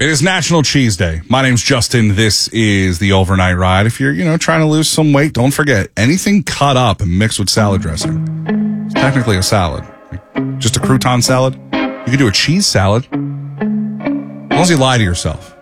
It is National Cheese Day. My name's Justin. This is the Overnight Ride. If you're, trying to lose some weight, don't forget, anything cut up and mixed with salad dressing, it's technically a salad. Just a crouton salad. You could do a cheese salad. As long as you lie to yourself.